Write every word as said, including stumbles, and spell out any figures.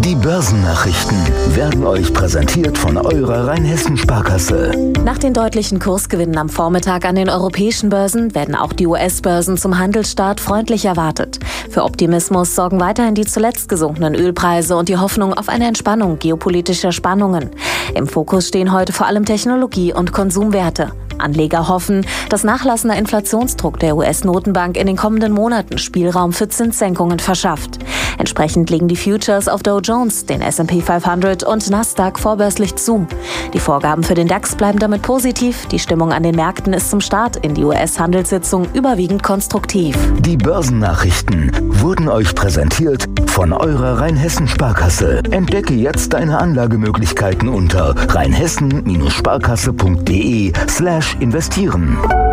Die Börsennachrichten werden euch präsentiert von eurer Rheinhessen-Sparkasse. Nach den deutlichen Kursgewinnen am Vormittag an den europäischen Börsen werden auch die U S-Börsen zum Handelsstart freundlich erwartet. Für Optimismus sorgen weiterhin die zuletzt gesunkenen Ölpreise und die Hoffnung auf eine Entspannung geopolitischer Spannungen. Im Fokus stehen heute vor allem Technologie- und Konsumwerte. Anleger hoffen, dass nachlassender Inflationsdruck der U S-Notenbank in den kommenden Monaten Spielraum für Zinssenkungen verschafft. Entsprechend legen die Futures auf Dow Jones, den S and P fünfhundert und Nasdaq vorbörslich zu. Die Vorgaben für den DAX bleiben damit positiv. Die Stimmung an den Märkten ist zum Start in die U S-Handelssitzung überwiegend konstruktiv. Die Börsennachrichten wurden euch präsentiert von eurer Rheinhessen-Sparkasse. Entdecke jetzt deine Anlagemöglichkeiten unter rheinhessen Sparkasse punkt de slash investieren.